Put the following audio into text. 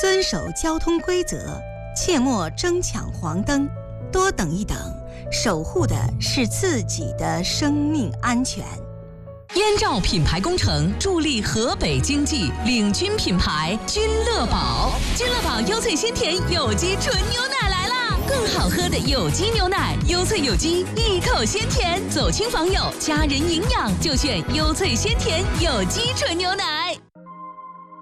遵守交通规则，切莫争抢黄灯，多等一等，守护的是自己的生命安全。 燕赵品牌工程助力河北经济，领军品牌君乐宝。君乐宝优萃鲜甜有机纯牛奶来啦！更好喝的有机牛奶，优萃有机，一口鲜甜，走亲访友，家人营养就选优萃鲜甜有机纯牛奶。